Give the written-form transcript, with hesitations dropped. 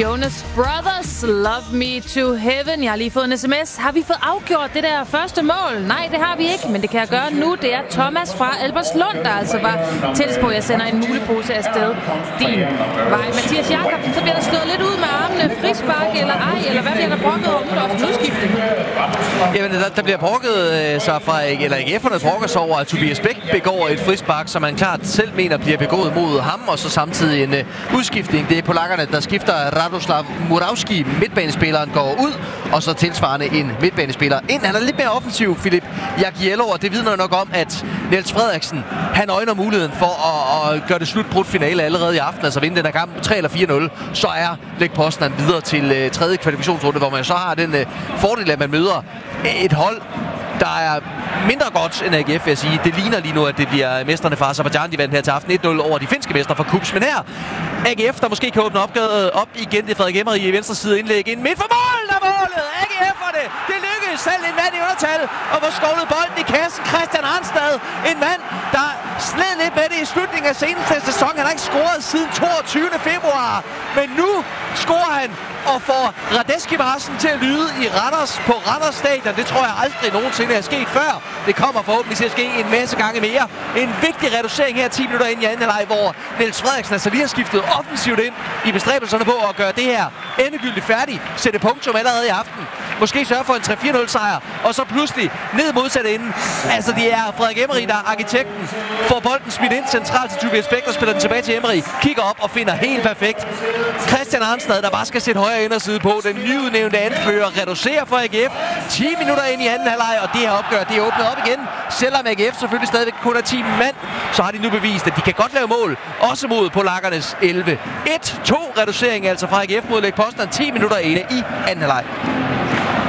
Jonas Brothers, Love Me to Heaven. Jeg har lige fået en sms. Har vi fået afgjort det der første mål? Nej, det har vi ikke, men det kan jeg gøre nu. Det er Thomas fra Albertslund, der altså var tættest på. Jeg sender en mulepose afsted din vej. Mathias Jakobsen, så bliver der slået lidt ud med armene. Frispark eller ej, eller hvad bliver der brokket om? Nu er der også en udskiftning. Jamen, der bliver brokket sig fra, eller AGF'erne brokker sig over, at Tobias Bæk begår et frispark, som han klart selv mener bliver begået mod ham, og så samtidig en udskiftning. Det er polakkerne, der skifter. Radoslav Murawski, midtbanespilleren, går ud, og så tilsvarende en midtbanespiller ind. Han er lidt mere offensiv, Filip Jagiello, og det vidner nok om, at Niels Frederiksen, han øjner muligheden for at gøre det slutbrudt finale allerede i aften, altså vinde den her kamp 3 eller 4-0, så er Lech Poznan videre til tredje kvalifikationsrunde, hvor man så har den fordel, at man møder et hold, der er mindre godt end AGF, vil jeg sige. Det ligner lige nu, at det bliver mesterne fra Aserbajdsjan, de vandt her til aften 1-0 over de finske mestre fra KuBS. Men her, AGF, der måske kan åbne op igen. Det er Frederik Emery i venstre side indlæg ind midt for mål, der målet! AGF'erne, det lykkedes selv en mand i undertal og får skovlet bolden i kassen. Christian Arnstad, en mand, der sled lidt med det i slutningen af seneste sæson. Han har ikke scoret siden 22. februar, men nu scorer han og får Radeski-marsen til at lyde i Randers på Randers Stadion. Det tror jeg aldrig nogensinde er sket før. Det kommer forhåbentlig til at ske en masse gange mere. En vigtig reducering her 10 minutter ind i anden halvleg, hvor Niels Frederiksen altså lige har skiftet offensivt ind i bestræbelserne på at gøre det her endegyldigt færdigt. Sætte punktum allerede i aften. Måske sørge for en 3-4-0 sejr, og så pludselig ned modsatte enden. Altså det er Frederik Emery, der er arkitekten. Får bolden smidt ind centralt til Tobias Bæk, og spiller den tilbage til Emery. Kigger op og finder helt perfekt Christian Arnstad, der bare skal sætte højre inderside på. Den nyudnævnte anfører reducerer for AGF. 10 minutter ind i anden halvleg, og det her opgør, det er åbnet op igen. Selvom AGF selvfølgelig stadigvæk kun er 10 mand, så har de nu bevist, at de kan godt lave mål. Også mod polakkernes 11. 1-2 reducering altså fra AGF mod Lech Poznan 10 minutter inde i anden halvleg.